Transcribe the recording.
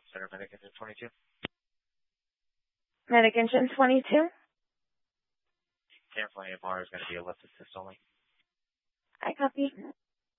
Center Medic Engine 22. Medic Engine 22. Canceling AMR is going to be a lift assist only. I copy.